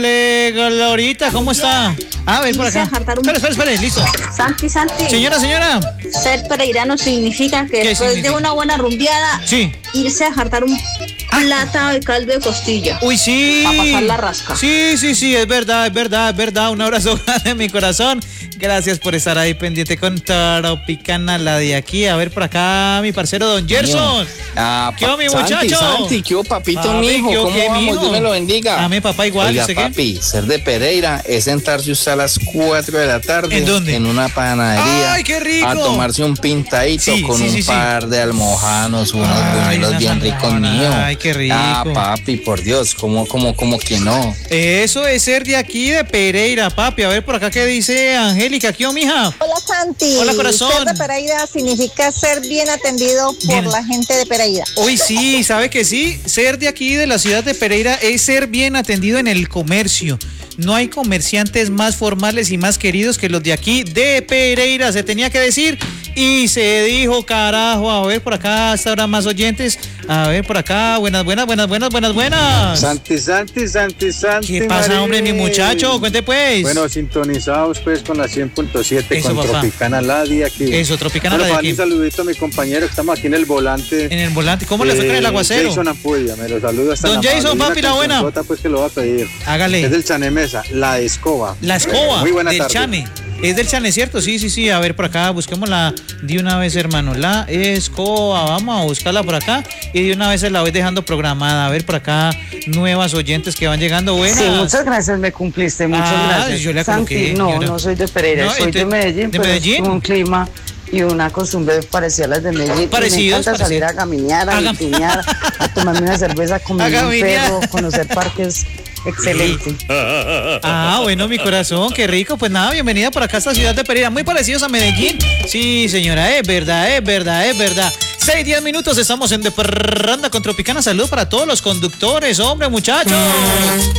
Glorita, ¿cómo está? Ven por acá. Espere, listo. Santi. Señora. Ser pereirano significa que después de una buena rumbeada, sí, irse a jartar un plato de caldo de costilla. Uy, sí. A pasar la rasca. Sí, es verdad. Un abrazo grande en mi corazón. Gracias por estar ahí pendiente con Tropicana, la de aquí. A ver por acá, mi parcero Don Gerson. ¿Qué mi muchacho? Santi, ¿qué papito mijo? ¿Cómo vamos? Mijo? Dios me lo bendiga. Amén, papá, igual. Oiga, papi, ser de Pereira es sentarse usted a las 4 de la tarde. ¿En dónde? En una panadería. ¡Ay, qué rico! A tomarse un pintadito con un par de almojános, unos buñuelos bien ricos míos. Ay, qué rico. Papi, por Dios, ¿cómo que no? Eso es ser de aquí, de Pereira, papi. A ver por acá qué dice Angélica. ¿Qué mija? Hola, Santi. Hola, corazón. Ser de Pereira significa ser bien atendido por la gente de Pereira. Uy, sí, ¿sabe que sí? Ser de aquí, de la ciudad de Pereira, es ser bien atendido en el comercio. No hay comerciantes más formales y más queridos que los de aquí, de Pereira. Se tenía que decir y se dijo, carajo. A ver por acá, hasta ahora más oyentes. A ver por acá, buenas. Santi. ¿Qué pasa, María? hombre, mi muchacho? Cuente pues. Bueno, sintonizados pues con la 100.7 Eso, con papá. Tropicana Ladia aquí. Eso, Tropicana Ladia aquí. Un saludito a mi compañero, estamos aquí en el volante. En el volante, ¿cómo le fue con el aguacero? Jason Ampudia, me lo saluda hasta Don Jason, papi, la buena. Pues que lo va a pedir. Hágale. Es del Chané Mesa, la escoba. La escoba, muy buena del tarde. Chane. Es del Chane, ¿cierto? Sí. A ver, por acá, busquémosla de una vez, hermano. La escoba, vamos a buscarla por acá. Y de una vez se la voy dejando programada. A ver, por acá, nuevas oyentes que van llegando. Buenas. Sí, muchas gracias, me cumpliste. Muchas gracias. Yo le Santi, no soy de Pereira, No, soy de Medellín. ¿de pero Medellín? es un clima y una costumbre parecida a las de Medellín. Parecidos, Me encanta salir a caminar, a vitrinear, a tomarme una cerveza, comer un perro, conocer parques. Excelente. Bueno, mi corazón, qué rico. Pues nada, bienvenida por acá a esta ciudad de Pereira. Muy parecidos a Medellín. Sí, señora, es verdad. 6-10 minutos, estamos en De Parranda con Tropicana. Saludos para todos los conductores, hombre, muchachos.